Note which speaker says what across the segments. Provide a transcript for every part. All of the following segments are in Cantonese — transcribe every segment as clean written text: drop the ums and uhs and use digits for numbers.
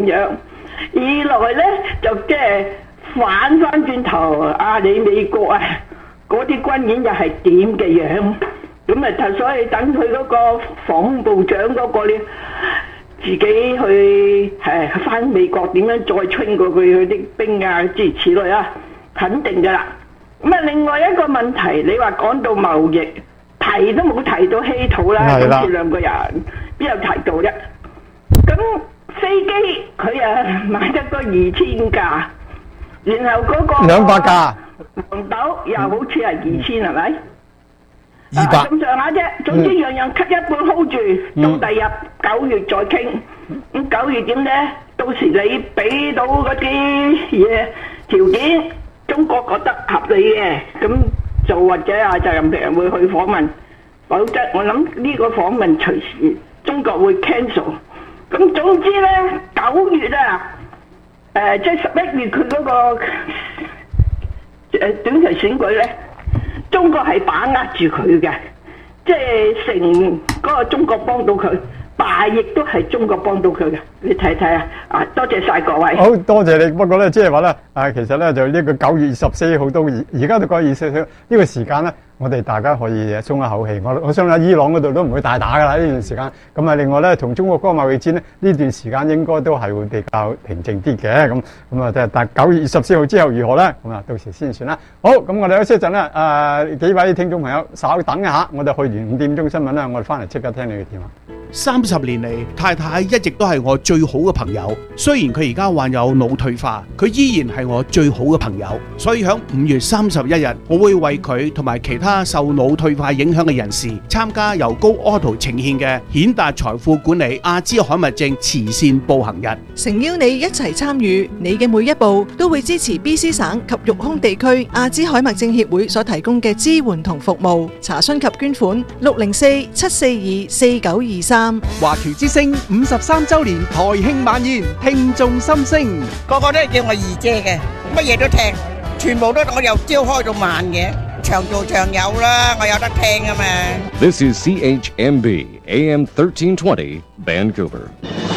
Speaker 1: 樣。二來咧就即係反翻轉頭啊！你美國啊嗰啲軍演又係點嘅樣？咁啊，所以等佢嗰個防空部長嗰個咧，自己去翻美國點樣再春過佢啲兵啊，諸如此類啊，肯定噶啦。咁啊，另外一個問題，你話講到貿易，提都冇提到稀土啦，好似兩個人邊有提到啫？咁飛機佢啊買得個2000架，然後嗰個
Speaker 2: 200架，
Speaker 1: 黃豆又好似係2000係咪
Speaker 2: ？200
Speaker 1: 咁上下啫，總之樣樣 cut 一半 hold 住，到第日9月再傾。咁9月點咧？到時你俾到嗰啲嘢條件，中國覺得合理嘅，咁就或者啊習近平會去訪問，否則我諗呢個訪問隨時中國會 cancel。咁總之咧，9月啊，即係11月佢嗰個短期選舉咧。中國係把握住佢嘅，即係成嗰個中國幫到佢，敗亦都係中國幫到佢嘅。你睇睇啊！啊，多謝晒各位。
Speaker 2: 好多謝你。不過咧，即係話咧，其實咧就呢個9月24號到而家都9月24號呢個時間咧，我哋大家可以鬆一口氣。我相信伊朗嗰度都唔會大打㗎啦呢段時間。咁啊，另外咧，同中國嗰個貿易戰咧，呢段時間應該都係會比較平靜啲嘅。咁啊，但9月24號之後如何咧？咁啊，到時先算啦。好，咁我哋休息一陣咧。幾位聽眾朋友稍等一下，我哋去完5點鐘新聞咧，我哋翻嚟即刻聽你嘅電話。
Speaker 3: 30年嚟，太太一直都係我最好嘅朋友。雖然佢而家患有腦退化，佢依然係我最好嘅朋友。所以喺5月31日，我會為佢同埋其他受腦退化影響嘅人士參加由高 Auto 呈獻嘅顯達財富管理阿茲海默症慈善步行日，
Speaker 4: 誠邀你一齊參與，你嘅每一步都會支持 BC 省及育空地區阿茲海默症協會所提供嘅支援同服務。查詢及捐款604-742-4923。
Speaker 5: 華僑之聲53周年台慶晚宴，聽眾心聲，
Speaker 6: 個個都係叫我二姐嘅，乜嘢都聽，全部都我由朝開到晚嘅，長做長有啦，我有得聽啊嘛。
Speaker 7: This is CHMB AM 1320 Vancouver。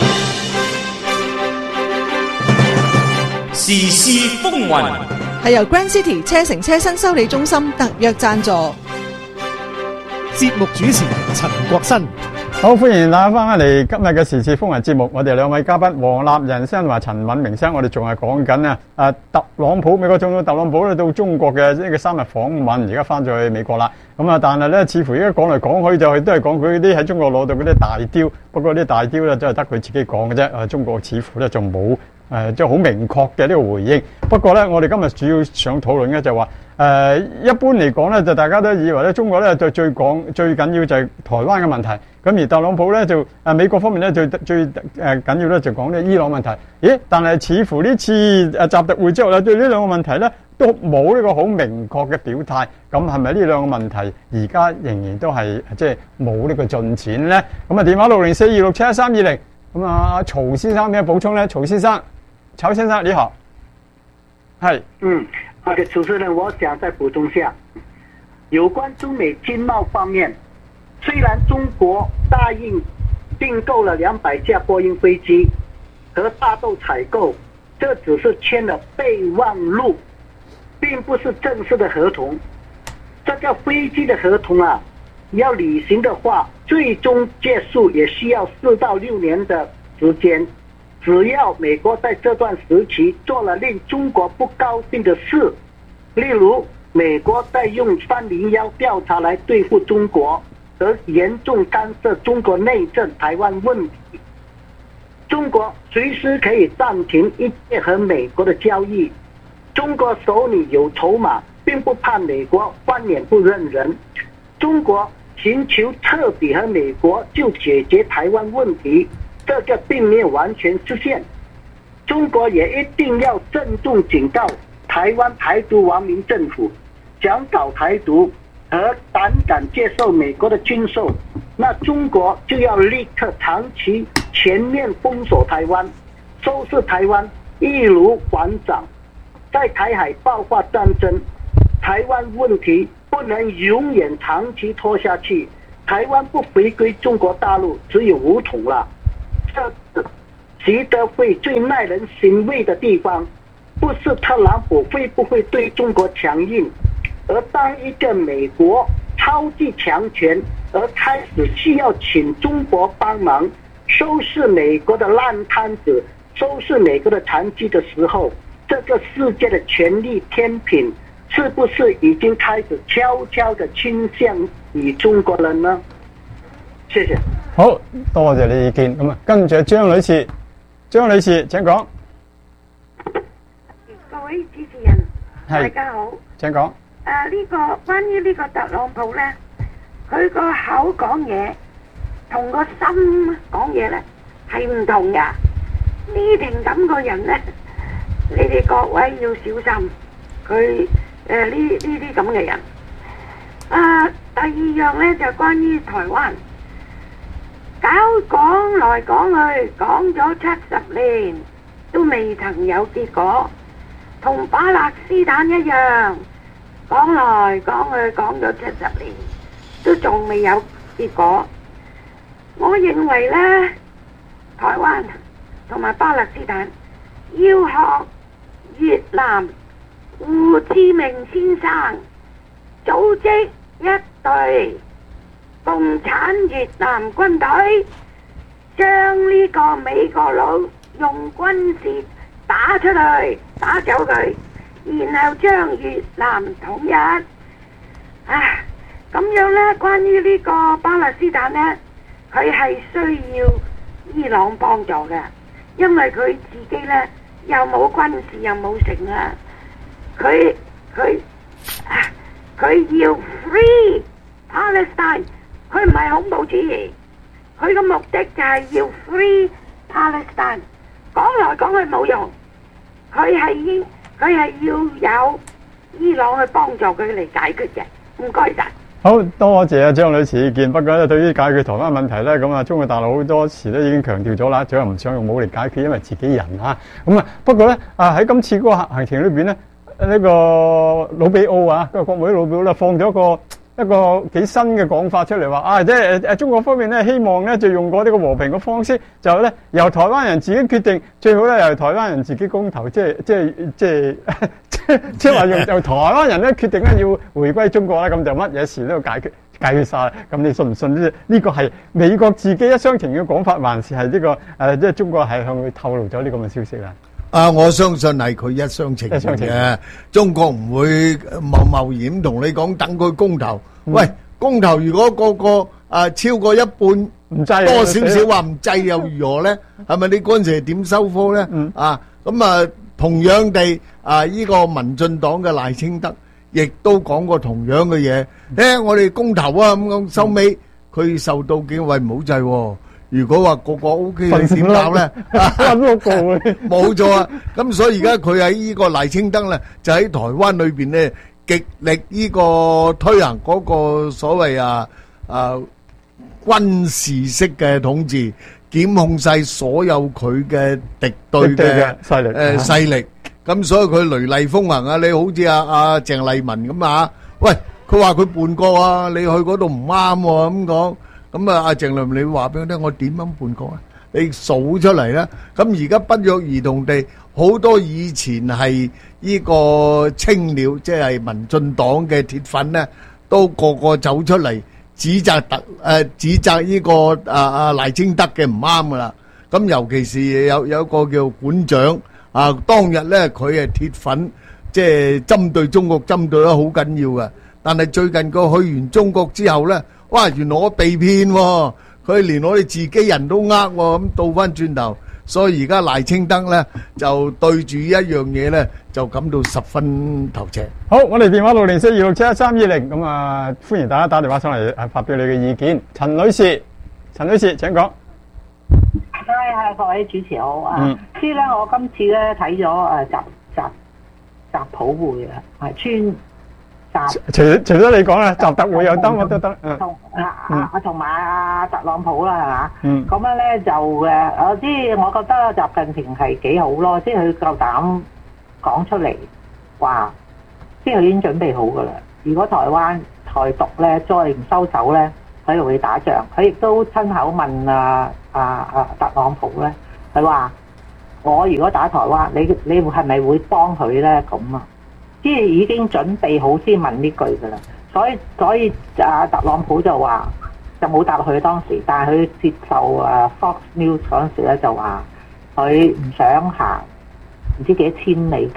Speaker 8: 時事風雲
Speaker 4: 係由 Grand City 車城車新修理中心特約贊助。
Speaker 5: 節目主持陳國新。
Speaker 2: 好，歡迎大家翻嚟今日嘅時事風雲節目。我哋兩位嘉賓黃立仁先生同埋陳敏明先生，我哋仲係講緊特朗普美國總統特朗普咧到中國嘅呢個3日訪問，而家翻咗去美國啦。咁啊，但係咧似乎而家講嚟講去就係都係講佢啲喺中國攞到嗰啲大雕，不過啲大雕咧都係得佢自己講嘅啫。中國似乎咧就冇即係好明確嘅呢個回應。不過咧，我哋今日主要想討論嘅就係話一般嚟講咧，就大家都以為咧中國咧就最緊要就係台灣嘅問題。咁而特朗普咧就美國方面咧最緊要咧就講呢伊朗問題。咦？但係似乎呢次習特會之後咧，對呢兩個問題咧都冇呢個好明確嘅表態。咁係咪呢兩個問題而家仍然都係即係冇呢個進展咧？咁啊，電話604-267-1320。咁啊，曹先生有咩補充咧？曹先生你好。係。
Speaker 9: 主持人，我想再補充下，有關中美經貿方面，雖然中國答應訂購了200架波音飛機和大豆採購，這只是簽了備忘錄，並不是正式的合同。這個飛機的合同啊，要履行的話，最終結束也需要4到6年的時間。只要美國在這段時期做了令中國不高興的事，例如美國在用301調查來對付中國，而嚴重干涉中國內政台灣問題，中國隨時可以暫停一切和美國的交易。中國手裏有籌碼，並不怕美國翻臉不認人。中國尋求徹底和美國就解決台灣問題，這個並沒有完全實現。中國也一定要鄭重警告台灣台獨亡民政府，想搞台獨和膽敢接受美國的軍售，那中國就要立刻長期全面封鎖台灣，收拾台灣易如反掌。在台海爆發戰爭，台灣問題不能永遠長期拖下去，台灣不回歸中國大陸只有武統了。這习德会最耐人寻味的地方，不是特朗普会不会对中国强硬，而当一个美国超级强权而开始需要请中国帮忙收拾美国的烂摊子，收拾美国的残疾的时候，这个世界的权力天平是不是已經開始悄悄地傾向於中國人呢？謝謝。
Speaker 2: 好多謝你意見。咁啊，跟住張女士，張女士請講。
Speaker 8: 各位主持人，大
Speaker 2: 係，
Speaker 8: 家好。
Speaker 2: 請講。
Speaker 8: 關於呢個特朗普呢，佢個口講嘢同個心講嘢呢係唔同噶。呢條咁個人呢，你哋各位要小心佢。呢啲咁嘅人。第二樣呢，就關於台灣，講來講去講咗70年都未曾有結果，同巴勒斯坦一樣，講來講去講咗70年都仲未有結果。我認為呢，台灣同埋巴勒斯坦要學越南胡志明先生組織一隊共產越南軍隊，將呢個美國佬用軍事打出去，打走佢，然後將越南統一。咁樣呢，關於呢個巴勒斯坦呢，佢係需要伊朗幫助嘅，因為佢自己呢又冇軍事又冇城啊。佢要 free Palestine， 佢唔係恐怖主義，佢個目的就係要 free Palestine。講來講去冇用，佢係要有伊朗去幫助佢嚟解決嘅。唔該晒。
Speaker 2: 好多謝張女士意見。不過咧，對於解決台灣問題咧，咁啊，中國大陸好多時都已經強調咗啦，仲有唔想用武力解決，因為自己人啊。咁啊，不過咧喺今次嗰個行程裏邊咧。呢個魯比奧啊，個國務委魯比奧咧放咗一個幾新嘅講法出嚟，話即係中國方面咧希望咧就用過呢個和平嘅方式，就咧由台灣人自己決定，最好咧由台灣人自己公投，即係話由台灣人咧決定咧要回歸中國啦，咁就乜嘢事都要解決晒。咁你信唔信呢個係美國自己一廂情願嘅講法，還是係呢個即係中國係向佢透露咗呢咁嘅消息啦？
Speaker 10: 我相信係佢一廂情願嘅，中國唔會貿然同你講等佢公投。喂，公投如果個超過一半唔制，多少少話唔制又如何咧？係咪你嗰陣時點收科咧？咁同樣地呢個民進黨嘅賴清德亦都講過同樣嘅嘢。我哋公投啊咁講，收尾佢受到警衛唔好制喎。如果話個 OK， 你點搞咧？冇錯啊！咁所以而家佢喺呢個賴清德咧，就喺台灣裏邊咧，極力呢個推行嗰個所謂軍事式嘅統治，檢控晒所有佢嘅敵對嘅勢力。咁所以佢雷厲風行啊！你好似阿鄭麗文咁啊！喂，佢話佢叛國啊！你去嗰度唔啱喎咁講。咁阿鄭麗文，你話俾我聽，我點樣叛國啊？你數出嚟啦！咁而家不約而同地，好多以前係呢個青鳥，即係民進黨嘅鐵粉咧，都個個走出嚟指責呢個賴清德嘅唔啱噶啦。咁尤其是有一個叫館長當日咧佢係鐵粉，即係針對中國針對得好緊要嘅。但係最近佢去完中國之後咧，哇！原來我被騙喎，佢連我哋自己人都呃喎，咁倒翻轉頭，所以而家賴清德咧就對住一樣嘢咧就感到十分頭赤。
Speaker 2: 好，我哋電話60426711320，咁歡迎大家打電話上嚟發表你嘅意見。陳女士請講。
Speaker 11: 係各位主持好啊！知咧，我今次咧睇咗習普會啊，係川。
Speaker 2: 除咗你講啦，習特會又得，我都得。
Speaker 11: 同埋阿特朗普啦，係嘛？咁樣咧就我覺得習近平係幾好咯，即係佢夠膽講出嚟話，即係佢已經準備好噶啦。如果台灣台獨咧再唔收手咧，佢就會打仗。佢亦都親口問特朗普咧， 佢話我如果打台灣，你係咪會幫佢咧？咁啊，即係已經準備好先問呢句噶啦。所以特朗普就話就冇答佢當時，但係佢接受Fox News 嗰陣時咧就話佢唔想行唔知幾多千里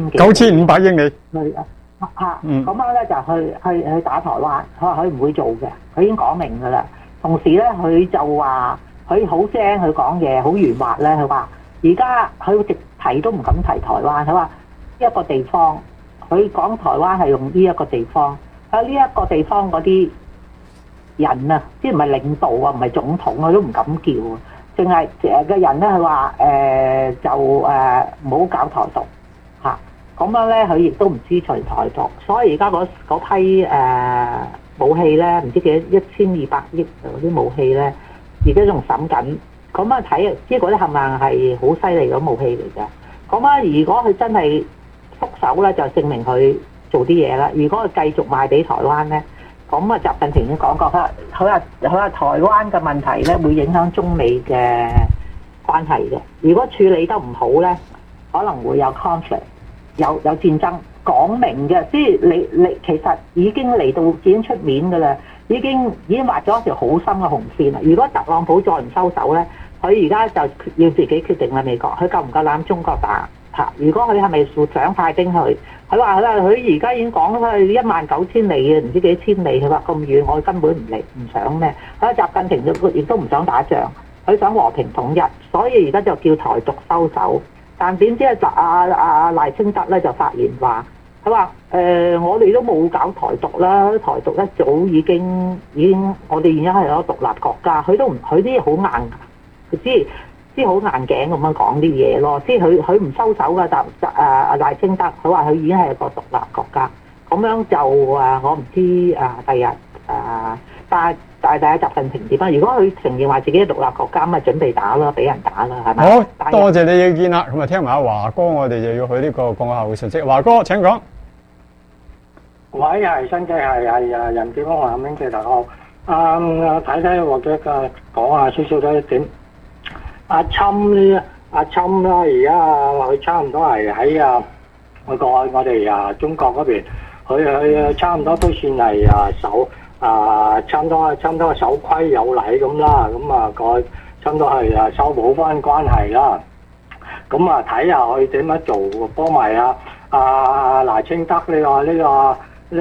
Speaker 2: 9500英里
Speaker 11: 去咁樣咧就去打台灣，佢話佢唔會做嘅，佢已經講明噶啦。同時咧佢就話佢好聲，佢講嘢好圓滑咧，佢話而家佢直提都唔敢提台灣，佢話一個地方，佢講台灣係用呢一個地方。喺呢一個地方嗰啲人啊，即係唔係領導啊，唔係總統啊，都唔敢叫啊。淨係嘅人咧，佢話就唔好搞台獨嚇。咁樣咧，佢亦都唔支持台獨，所以而家嗰批武器咧，唔知幾多1200億嗰啲武器咧，而家仲審緊。咁啊睇，即係嗰啲冚唪唥係好犀利嘅武器嚟嘅。咁啊，如果佢真係縮手咧，就證明佢做啲嘢啦。如果佢繼續賣俾台灣咧，咁啊習近平已經講過，佢話台灣嘅問題咧會影響中美嘅關係嘅。如果處理得唔好咧，可能會有 conflict， 有戰爭。講明嘅，即係你其實已經嚟到已經出面㗎啦，已經畫咗一條好深嘅紅線啦。如果特朗普再唔收手咧，佢而家就要自己決定啦。美國佢夠唔夠膽中國打？如果佢係咪想派兵去？佢話佢而家已經講佢19000里嘅，唔知幾千里。佢話咁遠，我根本唔嚟，唔想咩？佢習近平亦都唔想打仗，佢想和平統一，所以而家就叫台獨收手。但點知賴清德咧就發言話，佢話我哋都冇搞台獨啦，台獨一早已經我哋而家係一個獨立國家，佢啲嘢好硬㗎，即係好硬頸咁樣講啲嘢咯，即係佢唔收手㗎。賴清德佢話佢已經係一個獨立國家，咁樣就我唔知第日但係習近平點啊？如果佢承認話自己係獨立國家，咁咪準備打啦，俾人打啦，係咪？
Speaker 2: 好多謝你意見啦，咁啊聽埋阿華哥，我哋就要去呢個講下嘅信息。華哥請講。
Speaker 12: 喂，係新界係任建峰華明嘅大學。睇或者講下少少嘅一點。阿侵啦，而家佢差唔多係喺我哋中國嗰邊，佢差唔多都算係差唔多守規有禮咁啦，咁佢差唔多係修補翻關係啦。咁睇下佢點樣做，幫埋賴清德呢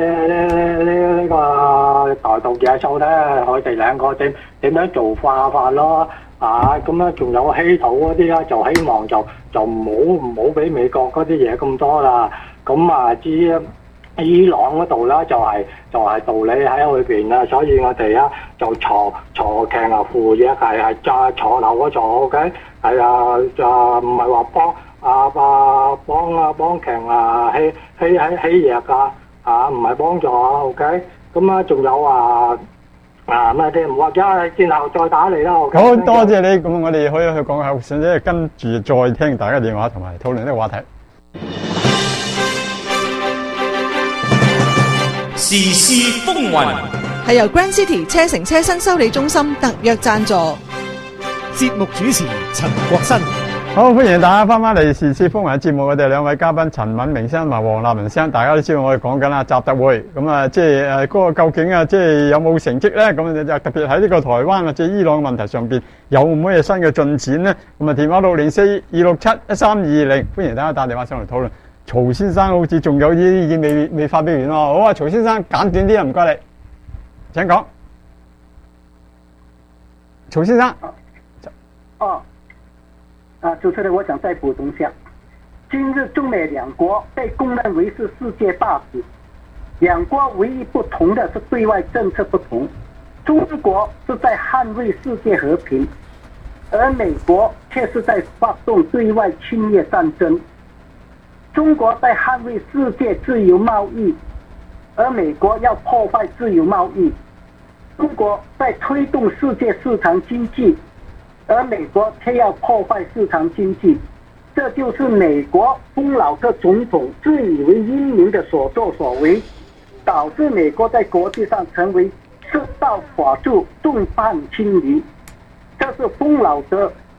Speaker 12: 個台獨野獸咧，佢哋兩個點樣做法咯？咁樣仲有稀土嗰啲啦，就希望就唔好俾美國嗰啲嘢咁多啦。咁至於伊朗嗰度啦，就係道理喺裏邊啦，所以我哋就坐強扶弱係坐樓嗰座 ，OK， 係就唔係話幫強欺弱唔係幫助 ，OK， 咁仲有咩添？或者之後再打嚟啦。Okay?
Speaker 2: 好多謝你，咁我哋可以去講下，甚至跟住再聽大家電話同埋討論呢個話題。
Speaker 13: 時事風雲
Speaker 4: 係由 Grand City 車城車新修理中心特約贊助。
Speaker 5: 節目主持陳國新。
Speaker 2: 好，歡迎大家翻嚟時事風雲嘅節目，我哋兩位嘉賓陳敏明生同埋黃立文生，大家都知道我哋講緊啦習特會，咁即係嗰個究竟即係有冇成績咧？咁就特別喺呢個台灣或者伊朗問題上邊有冇咩新嘅進展咧？咁電話604-267-1320，歡迎大家打電話上嚟討論。曹先生好似仲有啲意見未發表完喎，好啊，曹先生簡短啲啊，唔該你，請講。曹先生。
Speaker 9: 主持人，我想再補充下，今日中美兩國被公認為是世界大使，兩國唯一不同的是對外政策不同。中國是在捍衛世界和平，而美國卻是在發動對外侵略戰爭。中國在捍衛世界自由貿易，而美國要破壞自由貿易。中國在推動世界市場經濟，而美國卻要破壞市場經濟，這就是美國豐老特總統自以為英明的所作所為，導致美國在國際上成為赤道寡助、眾叛親離。這是豐老特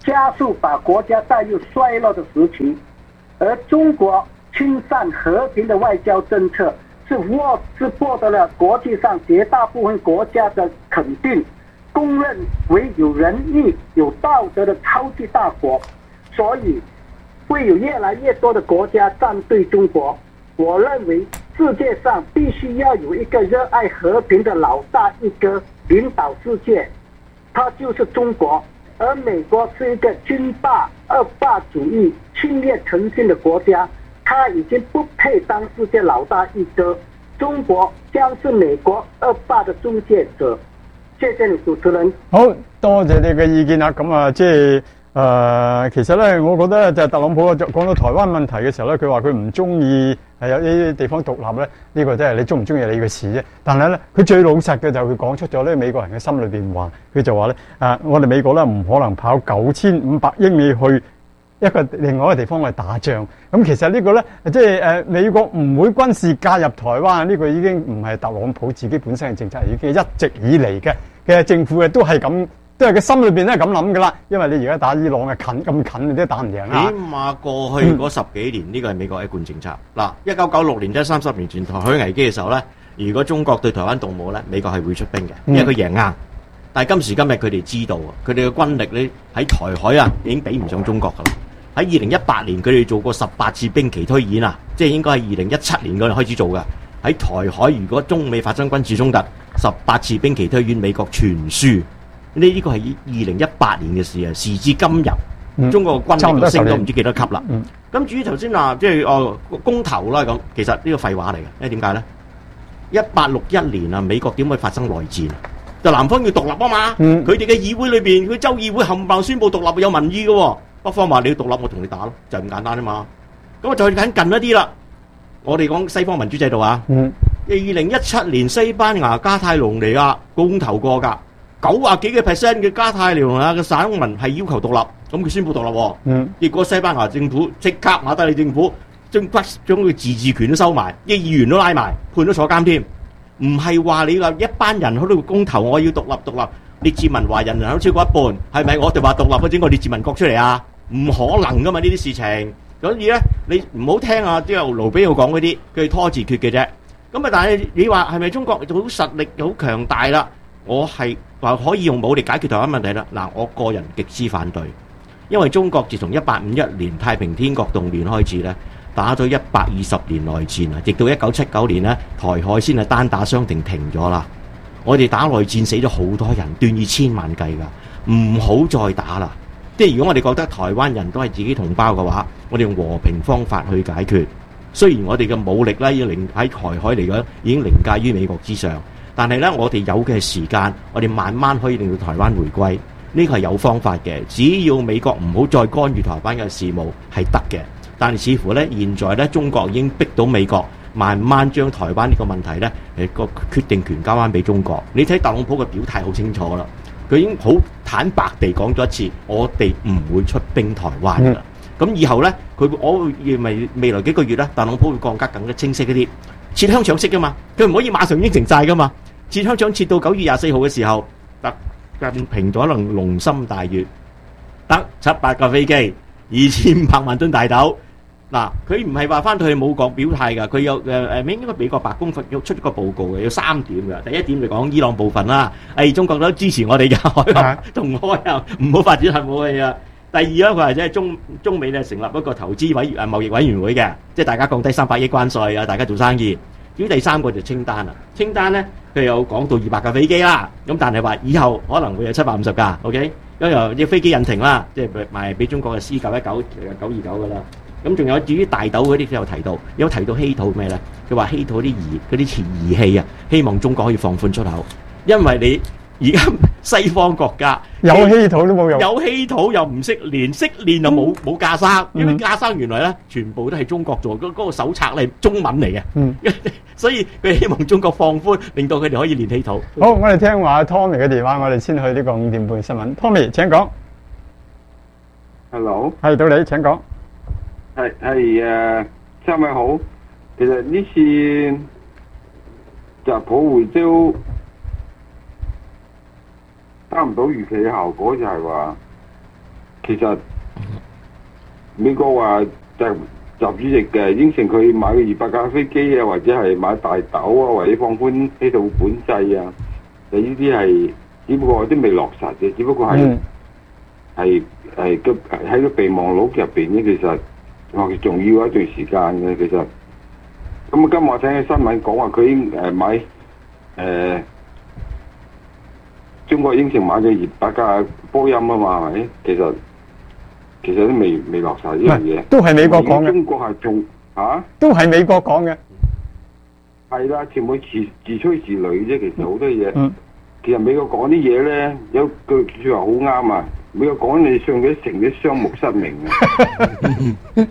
Speaker 9: 加速把国家带入衰落的时期。而中国亲善和平的外交政策是获得了国际上绝大部分国家的肯定，公认为有仁义、有道德的超级大国，所以会有越来越多的国家站队中国。我认为世界上必须要有一个热爱和平的老大一哥领导世界，他就是中国。而美国是一个军霸、二霸主义、侵略成性的国家，他已經不配當世界老大一哥，中國將是美國二霸的中介者。謝謝你主持人。
Speaker 2: 好多謝你嘅意見啦。咁啊，即係其實咧，我覺得就係特朗普講到台灣問題嘅時候咧，佢話佢唔中意係有呢啲地方獨立咧，呢個真係你中唔中意你嘅事啫。但係咧，佢最老實嘅就係佢講出咗呢美國人嘅心裏邊話，佢就話咧我哋美國咧唔可能跑9500英里去一個另外一個地方去打仗。咁其實呢個咧，即係美國唔會軍事介入台灣，呢個已經唔係特朗普自己本身嘅政策，已經一直以嚟嘅政府嘅都係咁。都係佢心裏邊都係咁諗噶啦，因為你而家打伊朗嘅咁近，你都打唔贏啊！
Speaker 14: 起碼過去嗰10幾年，呢個係美國一貫政策。嗱，1996年即係30年前台海危機嘅時候咧，如果中國對台灣動武咧，美國係會出兵嘅，因為佢贏硬。但係今時今日佢哋知道，佢哋嘅軍力咧喺台海啊已經比唔上中國噶啦。喺2018年佢哋做過18次兵棋推演啊，即係應該係2017年嗰陣開始做嘅。喺台海如果中美發生軍事衝突，18次兵棋推演美國全輸。呢個係2018年嘅事啊！時至今日，中國嘅軍力升到唔知幾多級啦。咁至於頭先話即係公投啦咁，其實呢個廢話嚟嘅，因為點解咧？1861年啊，美國點會發生內戰？就南方要獨立啊嘛，佢哋嘅議會裏邊，佢州議會冚唪唥宣佈獨立有民意嘅喎。北方話你要獨立，我同你打咯，就係咁簡單啊嘛。咁啊，再近一啲啦，我哋講西方民主制度啊。2017年西班牙加泰隆尼亞公投過㗎。90幾個%嘅加泰隆尼亞嘅省民係要求獨立，咁佢宣布獨立。結果西班牙政府即刻馬德里政府將佢自治權都收埋，啲議員都拉埋，判咗坐監添。唔係話你話一班人喺度公投，我要獨立，列治文華人口超過一半，係咪我哋話獨立嗰整個列治文國出嚟啊？唔可能噶嘛呢啲事情。所以咧，你唔好聽啊，即係盧比奧講嗰啲，佢係拖字訣嘅啫。咁啊，但係你話係咪中國好實力好強大啦？我係話可以用武力解決台灣問題啦。嗱，我個人極之反對，因為中國自從1851年太平天國動亂開始咧，打咗120年內戰啊，直到1979年咧，台海先係單打雙停停咗啦。我哋打內戰死咗好多人，斷以千萬計㗎，唔好再打啦。即係如果我哋覺得台灣人都係自己同胞嘅話，我哋用和平方法去解決。雖然我哋嘅武力咧已經喺台海嚟講已經凌駕於美國之上。但係咧，我哋有嘅時間，我哋慢慢可以令到台灣回歸，呢個係有方法嘅。只要美國唔好再干預台灣嘅事務，係得嘅。但係似乎咧，現在咧，中國已經逼到美國慢慢將台灣呢個問題咧，個決定權交翻俾中國。你睇特朗普嘅表態好清楚啦，佢已經好坦白地講咗一次，我哋唔會出兵台灣㗎。咁以後咧，我認為未來幾個月咧，特朗普會更加清晰一啲。切香腸式噶嘛，佢唔可以馬上應承晒噶嘛。切香腸切到9月24號嘅時候，得近平咗能龍心大悅，得700架飛機，2500萬噸大豆。嗱，佢唔係話翻到去冇講表態㗎，佢有應該美國白宮出咗個報告嘅，有3點嘅。第一點就講伊朗部分啦，中國都支持我哋嘅海峽同海啊，唔好發展核武器啊。第二咧，佢話即係中美咧成立一個投資貿易委員會嘅，即係大家降低300億關稅啊，大家做生意。至於第3個就清單啦，清單咧佢有講到200架飛機啦，咁但係話以後可能會有750架 ，OK？ 咁又啲飛機引擎啦，即係賣俾中國嘅 C919、929噶啦。咁仲有至於大豆嗰啲，佢有提到稀土咩咧？佢話稀土啲儀器啊，希望中國可以放寬出口，因為你。而家西方國家
Speaker 2: 有稀土都冇用，
Speaker 14: 有稀土又唔識練，識練又冇架生，因為架生原來咧全部都係中國做，嗰個手冊係中文嚟嘅，所以佢希望中國放寬，令到佢哋可以練稀土。
Speaker 2: 好，我哋聽話 Tommy 嘅電話，我哋先去呢個5點半新聞。Tommy 請講。
Speaker 15: Hello，
Speaker 2: 係到你請講。
Speaker 15: 係三位好，其實呢次特普會招。得唔到預期嘅效果就係話， 其實美國話就習主席嘅應承佢買個200架飛機啊，或者係買大豆啊，或者放寬稀土管制啊，就呢啲係只不過都未落實嘅，只不過係喺個備忘錄入邊咧，其實仲要一段時間嘅。其實咁今日我聽嘅新聞講話佢已經買中國應承買咗200架波音啊嘛，係咪？其實都未落實呢樣嘢，
Speaker 2: 都係美國講嘅。
Speaker 15: 中國係仲
Speaker 2: 都係美國講嘅。
Speaker 15: 係啦，全部自吹自擂啫。其實好多嘢，其實美國講啲嘢咧，有句説話好啱啊！美國講你上幾成啲雙目失明啊！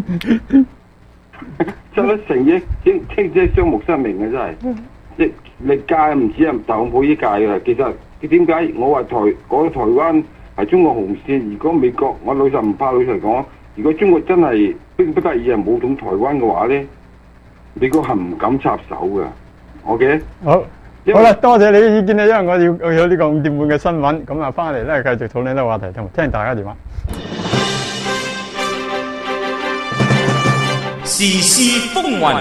Speaker 15: 真係成嘢，即係雙目失明啊！真係，即歷屆唔止係特朗普呢屆㗎。其實點解我話講台灣係中國紅線？如果美國，我老實唔怕老實講，如果中國真係迫不得已係武統台灣嘅話咧，美國係唔敢插手嘅。OK，
Speaker 2: 好啦，多謝你嘅意見啊！因為我要有呢個5點半嘅新聞，咁啊翻嚟咧繼續討論呢個話題，聽大家電話。
Speaker 13: 時事風雲，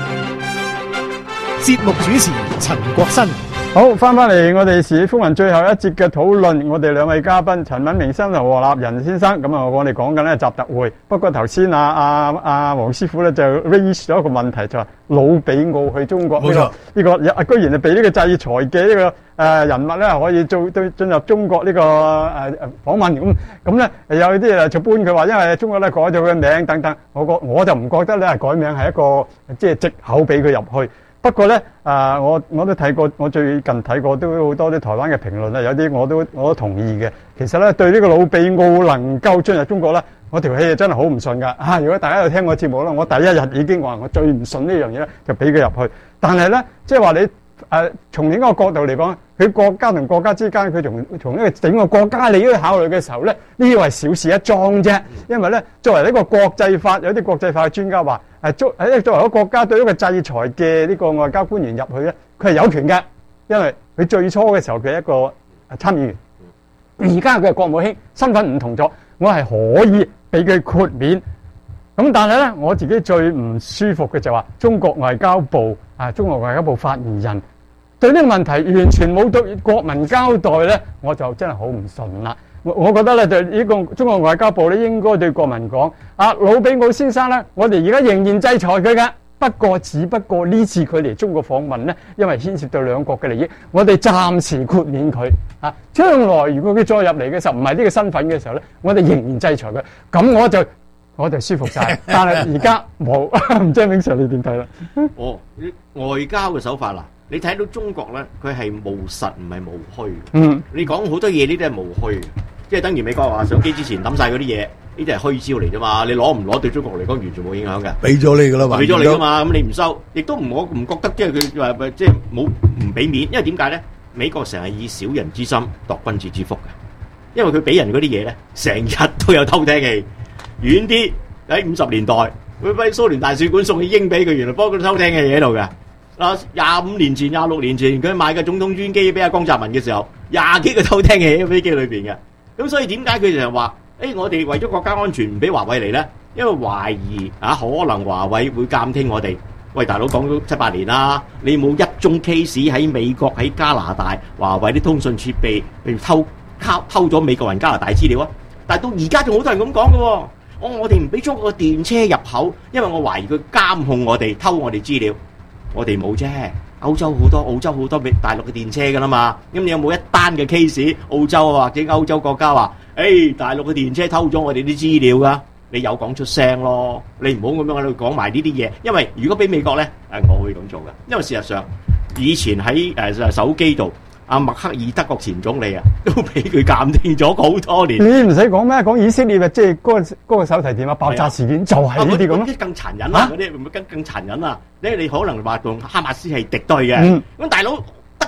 Speaker 5: 節目主持陳國新。
Speaker 2: 好，翻嚟我哋時事風雲最後一節嘅討論，我哋兩位嘉賓陳敏明先生同何立仁先生，咁啊我哋講緊咧習特會。不過頭先黃師傅咧就 raise 咗一個問題，就話魯比奧去中國呢個居然係被呢個制裁嘅呢個人物咧可以進入中國呢個訪問，咁咧有啲就搬佢話因為中國咧改咗佢名等等，我就唔覺得咧改名係一個即係藉口俾佢入去。不過咧，我都睇過，我最近睇過都好多啲台灣嘅評論啦，有啲我都同意嘅。其實咧，對呢個魯比奧能夠進入中國咧，我條氣真係好唔順㗎。如果大家有聽我節目啦，我第一日已經話我最唔順呢樣嘢咧，就俾佢入去。但係咧，即係話你從另一個角度嚟講，佢國家同國家之間，佢從呢個整個國家利益去考慮嘅時候咧，呢個係小事一樁啫。因為咧，作為呢個國際法，有啲國際法嘅專家話，作為一個國家對一個制裁嘅呢個外交官員入去咧，佢係有權嘅，因為佢最初嘅時候佢係一個參議員，而家佢係國務卿，身份唔同咗，我係可以俾佢豁免。咁但係咧，我自己最唔舒服嘅就話中國外交部發言人對呢個問題完全冇對國民交代咧，我就真係好唔順啦。我覺得咧，對呢個中國外交部咧，應該對國民講：魯比奧先生咧，我哋而家仍然制裁佢嘅，只不過呢次佢嚟中國訪問咧，因為牽涉到兩國嘅利益，我哋暫時豁免佢。將來如果佢再入嚟嘅時候，唔係呢個身份嘅時候咧，我哋仍然制裁佢。咁我就舒服晒。但係而家冇，唔知明 Sir 你點睇啦？
Speaker 14: 外交嘅手法啦，你睇到中國咧，佢係務實唔係務虛。你講好多嘢呢啲係務虛，即係等於美國話上機之前抌晒嗰啲嘢，呢啲係虛招嚟啫嘛。你攞唔攞對中國嚟講完全冇影響嘅。
Speaker 10: 俾咗你噶啦嘛，
Speaker 14: 俾咗你噶嘛，咁你唔收，亦都我唔覺得即係佢話即係冇唔俾面，因為點解咧？美國成日以小人之心度君子之腹嘅，因為佢俾人嗰啲嘢咧，成日都有偷聽器。遠啲喺50年代，佢俾蘇聯大使館送啲鷹俾佢，原來幫佢偷聽嘅嘢喺度嘅。25年前、26年前，佢買嘅總統專機俾阿江澤民嘅時候，20幾個偷聽器喺飛機裏邊嘅。咁所以點解佢就係話，我哋為咗國家安全唔俾華為嚟咧？因為懷疑可能華為會監聽我哋。喂，大佬講咗7、8年啦，你冇一宗 case 喺美國、喺加拿大，華為啲通訊設備被偷咗美國人加拿大資料啊！但係到而家仲好多人咁講嘅喎。我哋唔俾中國個電車入口，因為我懷疑佢監控我哋，偷我哋資料。我哋冇啫，歐洲好多、澳洲好多俾大陸嘅電車噶啦嘛。咁你有冇一單嘅 case？澳洲或者歐洲國家話，大陸嘅電車偷咗我哋啲資料噶？你有講出聲咯，你唔好咁樣喺度講埋呢啲嘢。因為如果俾美國咧，我會咁做嘅。因為事實上，以前喺手機度。默克爾德國前總理都俾佢鑑定咗好多年。
Speaker 2: 你唔使講咩，講以色列即係嗰個手提電話爆炸事件就係呢啲咁。
Speaker 14: 啲更殘忍啦，嗰啲會唔會更殘忍啊？你可能話同哈馬斯係敵對嘅。咁大佬德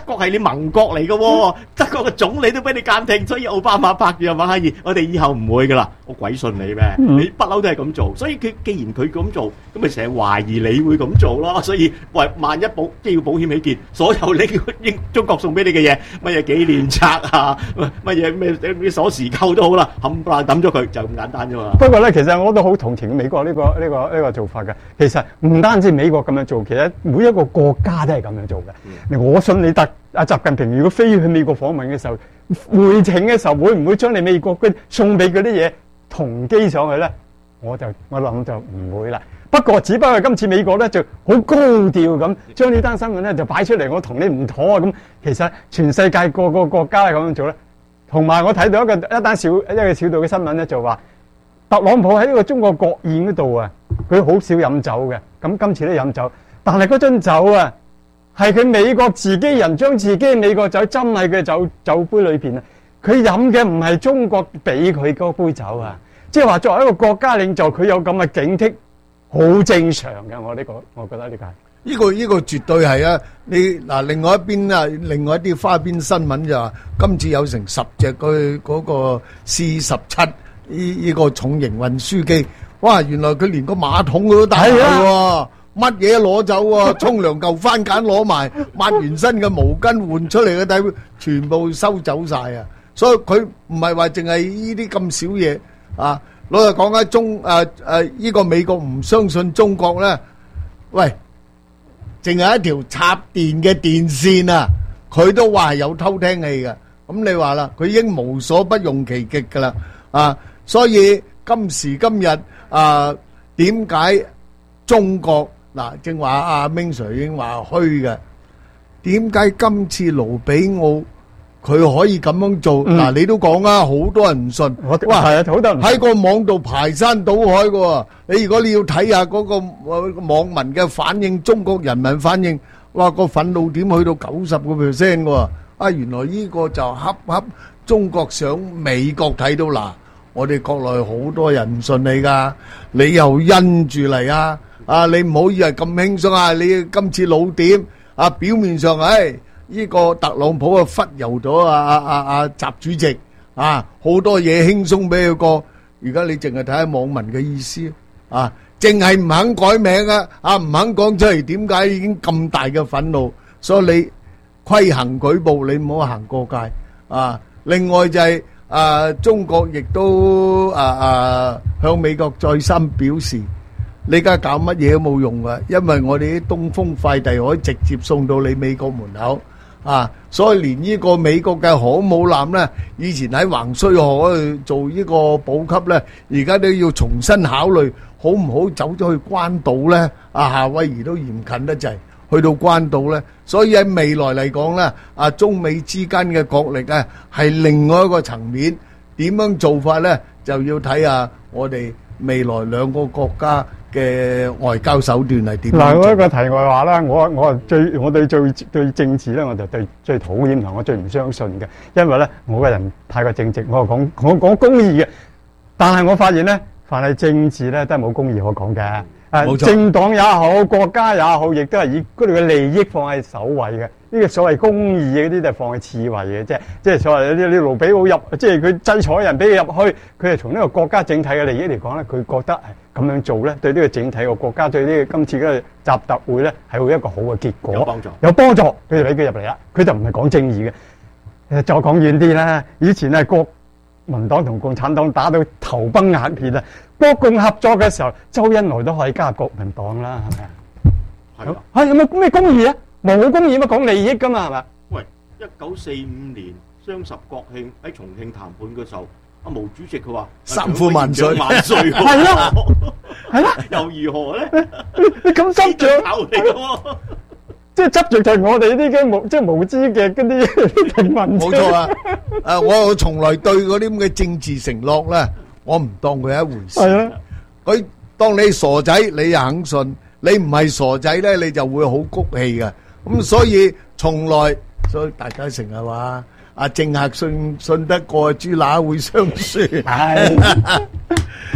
Speaker 14: 國係你盟國嚟嘅喎，德國嘅總理都俾你監聽，所以奧巴馬拍住馬哈爾，我哋以後唔會噶啦，我鬼信你咩？你不嬲都係咁做，所以佢既然佢咁做，咁咪成日懷疑你會咁做咯。所以為萬一即係要保險起見，所有你中國送俾你嘅嘢，乜嘢紀念冊啊，乜嘢咩鎖匙扣都好啦，冚唪唥抌咗佢就咁簡單啫嘛。
Speaker 2: 不過咧，其實我都好同情美國呢個做法嘅。其實唔單止美國咁樣做，其實每一個國家都係咁樣做嘅。我信你習近平如果飛去美國訪問嘅時候，回程嘅時候會唔會將你美國送俾嗰啲嘢同機上去咧？我諗就唔會啦。不過只不過今次美國咧就好高調咁將呢單新聞咧就擺出嚟，我同你唔妥啊咁。其實全世界個個國家係咁樣做咧。同埋我睇到一個小道嘅新聞咧，就話特朗普喺呢個中國國宴嗰度啊，佢好少飲酒嘅。咁今次都飲酒，但係嗰樽酒啊，係佢美國自己人將自己美國酒斟喺佢酒杯裏邊啊。佢飲嘅唔係中國俾佢嗰杯酒啊，即係話作為一個國家領袖，佢有咁嘅警惕，好正常嘅。我覺得呢個係。
Speaker 10: 呢個絕對係啊！你嗱，另外一邊啊，另外一啲花邊新聞就話，今次有成10隻佢嗰個 C-17呢個重型運輸機，哇！原來佢連個馬桶佢都帶喎，乜嘢攞走喎？沖涼嚿番梘攞埋，抹完身嘅毛巾換出嚟嘅底，全部收走晒啊！所以佢唔係話淨係呢啲咁少嘢啊！老實講啊，呢個美國唔相信中國咧，喂！淨係一條插電嘅電線啊，佢都話係有偷聽器嘅。咁你話啦，佢已經無所不用其極噶啦啊！所以今時今日啊，點解中國嗱，正話阿明 Sir 已經話虛嘅，點解今次盧比奧佢可以咁樣做？嗱，你都講啊，好多人唔信。哇，係啊，好多人喺個網度排山倒海嘅喎。如果你要睇下嗰個網民嘅反應，中國人民反應，哇，個憤怒點去到90%喎。啊，原來呢個就恰中國想美國睇到嗱，我哋國內好多人唔信你㗎，你又因住嚟啊！啊，你唔好以為咁輕鬆啊！你今次老點啊？表面上呢個特朗普啊忽悠咗習主席啊，好多嘢輕鬆俾佢過。而家你淨係睇下網民嘅意思啊，淨係唔肯改名啊，唔肯講出嚟，點解已經咁大嘅憤怒？所以你規行矩步，你唔好行過界啊。另外就係中國亦都向美國再三表示，你而家搞乜嘢都冇用㗎，因為我哋啲東風快遞可以直接送到你美國門口。啊！所以連呢個美國嘅航母艦咧，以前喺橫須賀去做呢個補給咧，而家都要重新考慮，好唔好走咗去關島咧？夏威夷都嚴近得滯，去到關島咧，所以喺未來嚟講咧，中美之間嘅角力咧係另外一個層面，點樣做法咧就要睇下我哋未來兩個國家嘅外交手段係點？
Speaker 2: 嗱，我一個題外話啦，我對政治咧，我就最討厭同我最唔相信嘅，因為咧我個人太過正直，我講公義嘅，但係我發現咧，凡係政治咧都係冇公義可講嘅。冇錯，政黨也好，國家也好，亦都係以嗰度嘅利益放喺首位嘅。呢個所謂公義嗰啲就係放喺次位嘅啫。即係所謂啲盧比奧入，即係佢制裁人俾佢入去，佢係從呢個國家整體嘅利益嚟講咧，佢覺得係咁樣做咧，對呢個整體個國家，對呢個今次嘅習特會咧，係會一個好嘅結果，有幫助，佢就俾佢入嚟啦。佢就唔係講正義嘅。再講遠啲啦，以前係國民黨同共產黨打到頭崩額裂啊！國共合作嘅時候，周恩來都可以加入國民黨啦，係咪啊？係啊，有咩公義啊？冇公義乜講利益噶嘛，係咪？
Speaker 14: 喂，1945年雙十國慶喺重慶談判嘅時候，阿毛主席佢話
Speaker 10: 三呼萬歲，
Speaker 2: 係咯，係咯，
Speaker 14: 又如何咧？
Speaker 2: 你咁執着
Speaker 14: 嚟嘅，
Speaker 2: 即係執着就係我哋呢啲即係無知嘅嗰啲平民。
Speaker 10: 冇錯啊！我從來對嗰啲咁嘅政治承諾咧，我唔當佢一回事。係啊，佢當你傻仔，你又肯信；你唔係傻仔咧，你就會好谷氣嘅。咁所以所以大家成日話政客信得過豬乸會相輸。係。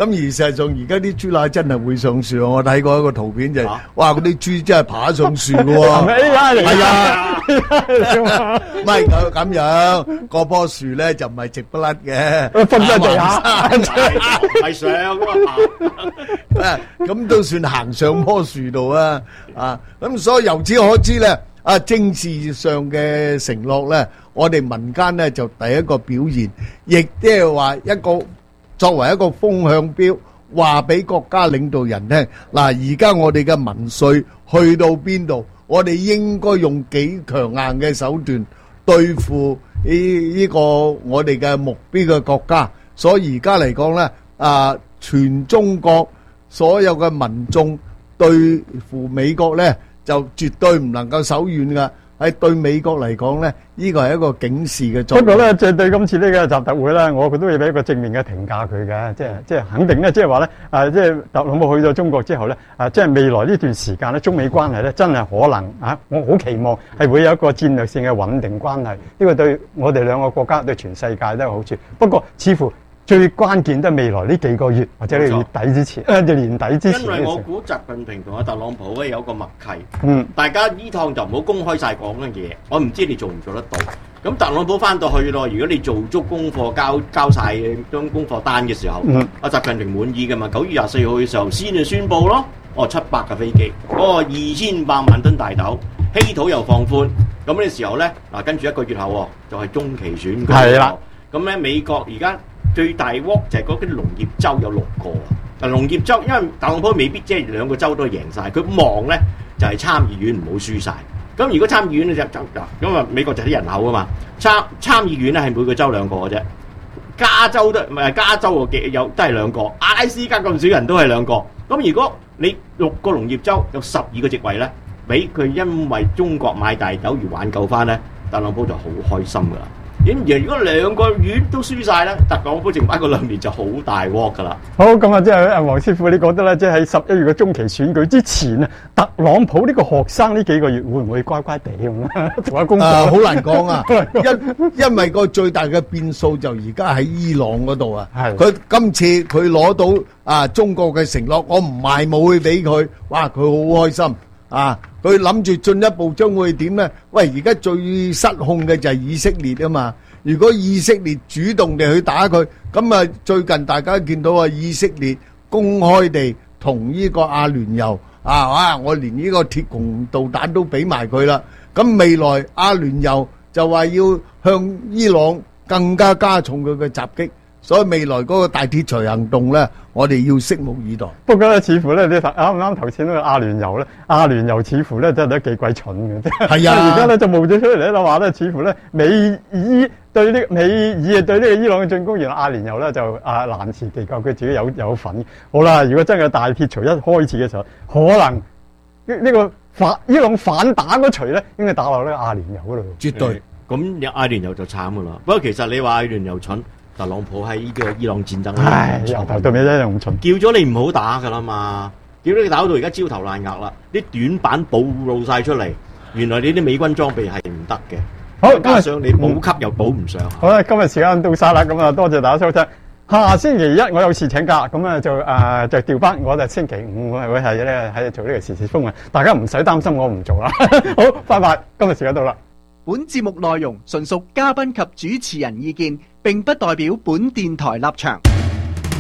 Speaker 10: 咁而事實上而家啲豬乸真係會上樹，我睇過一個圖片就係，哇！嗰啲豬真係爬上樹嘅喎，
Speaker 2: 係咪 AI 嚟㗎？
Speaker 10: 係啊，唔係咁樣，嗰棵樹咧就唔係直不甩嘅，
Speaker 2: 瞓喺地下，
Speaker 14: 係上啊，
Speaker 10: 咁都算行上棵樹度啊！咁所以由此可知咧，政治上嘅承諾咧，我哋民間咧就第一個表現，亦即係話一個作為一個風向標，話俾國家領導人聽。嗱，而家我哋嘅民粹去到邊度，我哋應該用幾強硬嘅手段對付呢個我哋嘅目標嘅國家。所以而家嚟講咧，全中國所有嘅民眾對付美國咧，就絕對唔能夠手軟噶。喺對美國嚟講咧，呢個係一個警示嘅作用。
Speaker 2: 不過咧，即係對今次呢個習特會咧，我覺得都要俾一個正面嘅評價佢嘅，即係肯定咧，即係話咧，即係特朗普去咗中國之後咧，即係未來呢段時間咧，中美關係咧真係可能我好期望係會有一個戰略性嘅穩定關係，呢個對我哋兩個國家對全世界都有好處。不過似乎最關鍵都係未來呢幾個月或者呢個月底之前，年底之前。
Speaker 14: 因為我估習近平同阿特朗普咧有個默契，大家呢趟就唔好公開晒講嘅嘢，我唔知你做唔做得到。咁特朗普翻到去咯，如果你做足功課，交晒張功課單嘅時候，阿習近平滿意嘅嘛，9月24號嘅時候先就宣佈咯，700架飛機，嗰個2800萬噸大豆，稀土又放寬，咁呢時候咧，跟住1個月後就係中期選舉。係啦，咁咧美國而家最大鑊就係嗰啲農業州有6個，農業州因為特朗普未必即係2個州都贏晒，佢望咧就係參議院唔好輸晒。咁如果參議院咧就咁啊，美國就係啲人口啊嘛，參議院咧係每個州2個嘅啫，加州都唔係加州有都係2個，阿拉斯加咁少人都係2個。咁如果你6個農業州有12個席位咧，俾佢因為中國買大豆而挽救翻咧，特朗普就好開心噶啦。如果2個院都輸晒咧，特朗普剩翻個2年就好大鑊噶啦。
Speaker 2: 好，咁啊，即係黃師傅，你覺得咧，即係喺11月嘅中期選舉之前啊，特朗普呢個學生呢幾個月會唔會乖乖地咁咧？做下功課
Speaker 10: 好難講啊，因為個最大嘅變數就而家喺伊朗嗰度啊。佢今次佢攞到中國嘅承諾，我唔賣武器俾佢，哇！佢好開心啊！佢諗住進一步將會點呢？喂，而家最失控嘅就係以色列啊嘛！如果以色列主動地去打佢，咁啊最近大家見到以色列公開地同呢個阿聯酋我連呢個鐵穹導彈都俾埋佢啦。咁未來阿聯酋就話要向伊朗更加重佢嘅襲擊。所以未來嗰個大鐵錘行動咧，我哋要拭目以待。
Speaker 2: 不過咧，似乎咧，你啱唔啱頭先嗰個阿聯酋咧？阿聯酋似乎咧真係都幾鬼蠢嘅，
Speaker 10: 係啊！
Speaker 2: 而家咧就冒咗出嚟咧話咧，似乎咧美伊對呢個伊朗嘅進攻，原來阿聯酋咧就難辭其咎，佢自己有份。好啦，如果真係大鐵錘一開始嘅時候，可能呢個伊朗反打嗰錘咧，應該打落呢個阿聯酋嗰度。
Speaker 10: 絕對。
Speaker 14: 咁阿聯酋就慘噶啦。不過其實你話阿聯酋蠢。特朗普喺呢個伊朗戰爭，
Speaker 2: 由頭到尾一樣咁蠢，
Speaker 14: 叫咗你唔好打噶啦嘛，叫咗你打到而家焦頭爛額啦，啲短板暴露晒出嚟，原來你啲美軍裝備係唔得嘅，好加上你補給又補唔上。
Speaker 2: 好啦，今日時間到晒啦，咁啊多謝大家收聽。下星期1我有事請假，咁啊就調班，我就星期5我係會係咧喺度做呢個時事風雲，大家唔使擔心我唔做啦。好，拜拜，今日時間到啦。
Speaker 5: 本節目內容純屬嘉賓及主持人意見，並不代表本電台立場。